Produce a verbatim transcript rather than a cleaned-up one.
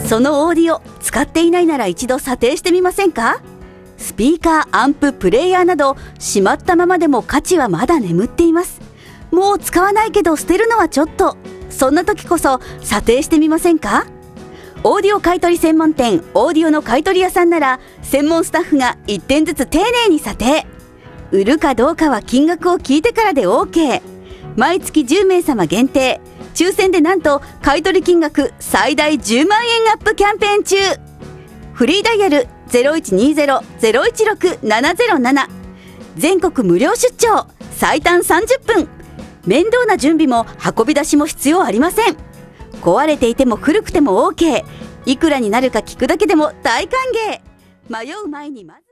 そのオーディオ使っていないなら一度査定してみませんか？スピーカー、アンプ、プレイヤーなどしまったままでも価値はまだ眠っています。もう使わないけど捨てるのはちょっと、そんな時こそ査定してみませんか？オーディオ買取専門店オーディオの買取屋さんなら専門スタッフがいってんずつ丁寧に査定。売るかどうかは金額を聞いてからで オーケー。 毎月じゅうめいさま限定、抽選でなんと買取金額最大じゅうまんえんアップキャンペーン中。フリーダイヤル ゼロいちにゼロ ゼロいちろく ななゼロなな、 全国無料出張、最短さんじゅっぷん。面倒な準備も運び出しも必要ありません。壊れていても古くても オーケー。 いくらになるか聞くだけでも大歓迎。迷う前にまず